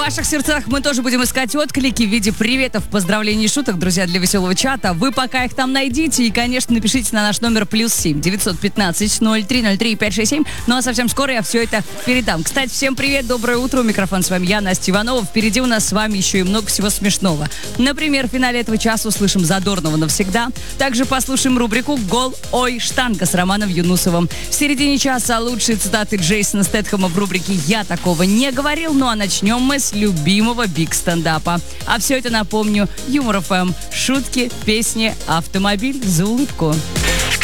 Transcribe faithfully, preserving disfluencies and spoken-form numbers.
ваших сердцах мы тоже будем искать отклики в виде приветов, поздравлений и шуток, друзья, для веселого чата. Вы пока их там найдите и, конечно, напишите на наш номер плюс семь девятьсот пятнадцать ноль три ноль три пять шесть семь. Ну а совсем скоро я все это передам. Кстати, всем привет, доброе утро. У микрофона с вами я, Настя Иванова. Впереди у нас с вами еще и много всего смешного. Например, в финале этого часа услышим Задорнова навсегда. Также послушаем рубрику «Гол, ой, штанга» с Романом Юнусовым. В середине часа лучшие цитаты Джейсона Стэтхэма в рубрике «Я такого не говорил». Ну а начнем мы с любимого биг-стендапа. А все это, напомню, Юмор эф эм, шутки, песни, автомобиль за улыбку.